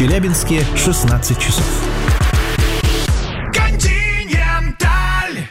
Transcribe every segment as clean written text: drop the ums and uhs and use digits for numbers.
Челябинске 16 часов. Континенталь.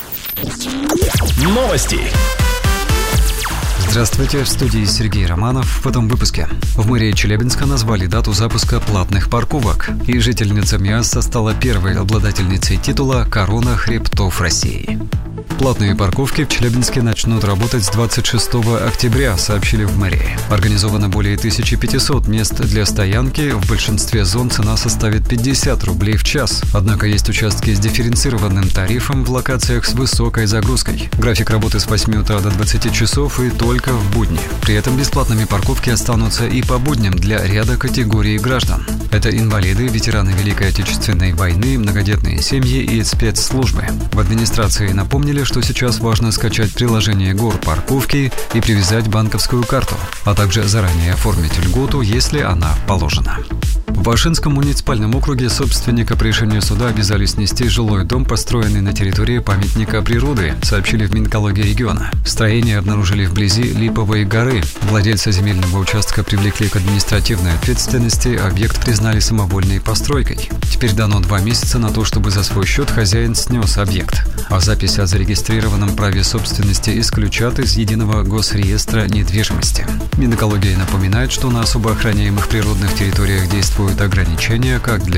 Новости. Здравствуйте, в студии Сергей Романов. В этом выпуске. В мэрии Челябинска назвали дату запуска платных парковок. И жительница Миасса стала первой обладательницей титула «Корона хребтов России». Платные парковки в Челябинске начнут работать с 26 октября, сообщили в мэрии. Организовано более 1500 мест для стоянки. В большинстве зон цена составит 50 рублей в час. Однако есть участки с дифференцированным тарифом в локациях с высокой загрузкой. График работы с 8 утра до 20 часов и только в будни. При этом бесплатными парковки останутся и по будням для ряда категорий граждан. Это инвалиды, ветераны Великой Отечественной войны, многодетные семьи и спецслужбы. В администрации напомнили, что сейчас важно скачать приложение Горпарковки и привязать банковскую карту, а также заранее оформить льготу, если она положена. В Ашинском муниципальном округе собственника по решению суда обязали снести жилой дом, построенный на территории памятника природы, сообщили в Минэкологии региона. Строение обнаружили вблизи Липовой горы. Владельца земельного участка привлекли к административной ответственности, объект признали самовольной постройкой. Теперь дано 2 месяца на то, чтобы за свой счет хозяин снес объект. А запись о зарегистрированном праве собственности исключат из единого госреестра недвижимости. Минэкология напоминает, что на особо охраняемых природных территориях действуют ограничения как для